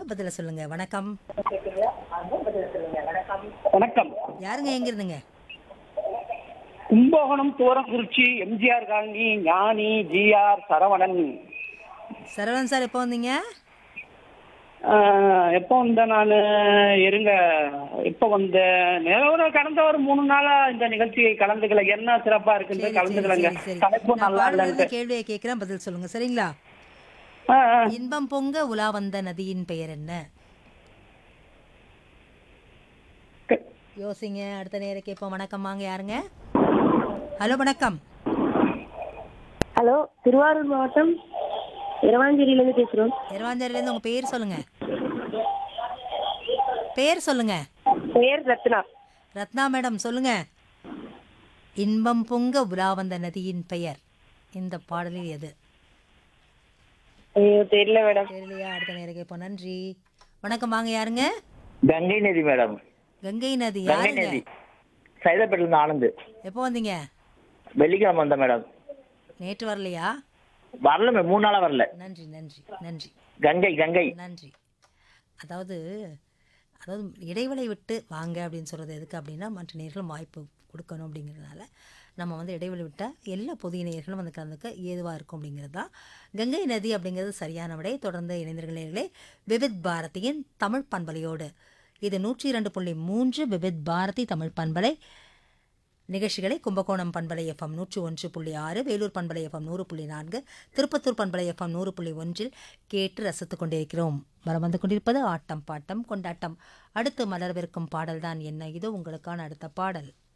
பதில சொல்லுங்க. வணக்கம். வணக்கம். யாருங்க எங்க இருந்துங்க? கும்பகோணம் தூரங்குறிச்சி எம்ஜிஆர் காலனி ஞானி ஜிஆர் சரவணன். சரவணன் சார் எப்போ வந்தீங்க? எப்போ வந்தேன் நான்? இருங்க, எப்போ வந்தேன்? கடந்த ஒரு 3 நாளா இந்த நிகழ்ச்சியை கலந்துக்கல. என்ன சிறப்பா இருக்குன்னு சரி சரி கலந்துக்கலங்க. சரி சரி. தலைப்பு நான் நல்லா பாடலிருந்து இல்லைன்ட்டு. கேள்வியை கேட்கிறேன், பதில் சொல்லுங்க. சரிங்களா? ஆ, ஆ. இன்பம் பொங்க உலா வந்த நதியின் பெயர் என்ன? க- யோசிங்க. அடுத்த நேரம் கேட்போம். வணக்கம், வாங்க யாருங்க? ஹலோ வணக்கம். ஹலோ, திருவாரூர் மாவட்டம் இரவாஞ்சேரியிலேருந்து பேசுகிறோம். எரவாஞ்சேரியிலேருந்து உங்க பேர் சொல்லுங்க. பேர் சொல்லுங்க. பெயர் ரத்னா. ரத்னா மேடம் சொல்லுங்க. இன்பம் பொங்க உலா வந்த நதியின் பெயர் இந்த பாடலில் எது? ஐயோ, தெரியல மேடம். தெரியலையா? அடுத்த நேரம் கேட்போம். நன்றி. வணக்கம், வாங்க யாருங்க? கங்கை நதி மேடம். கங்கை நதி கங்கை யாருங்க? நதி சைதாப்பேட்டில இருந்து ஆனந்த். எப்போ வந்தீங்க? வெள்ளிக்கிழமை வந்தேன் மேடம். நேற்று வரலையா? வரல மேம், 3 நாளா வரல. நன்றி நன்றி நன்றி கங்கை கங்கை. நன்றி. அதாவது அதாவது இடைவெளி விட்டு வாங்க அப்படின்னு சொல்கிறது எதுக்கு அப்படின்னா, மற்ற நேர்களும் வாய்ப்பு கொடுக்கணும் அப்படிங்கிறதுனால நம்ம வந்து இடைவெளி விட்டால் எல்லா புதிய நேர்களும் வந்து கலந்துக்க ஏதுவாக இருக்கும் அப்படிங்கிறது தான். கங்கை நதி அப்படிங்கிறது சரியான விடை. தொடர்ந்து இணைந்திருக்கிறீர்களே விவித் பாரதியின் தமிழ் பண்பலையோடு. இது 102.3 விவித் பாரதி தமிழ் பண்பலை நிகழ்ச்சிகளை கும்பகோணம் பண்பலை எஃப்எம் 101.6, வேலூர் பண்பலை எஃப்எம் 100.4, திருப்பத்தூர் பண்பலை எஃப்எம் 100.1 கேட்டு ரசித்துக் கொண்டிருக்கிறோம். வரம் வந்து கொண்டிருப்பது ஆட்டம் பாட்டம் கொண்டாட்டம். அடுத்து மலர்விருக்கும் பாடல் தான் என்ன? இது உங்களுக்கான அடுத்த பாடல்.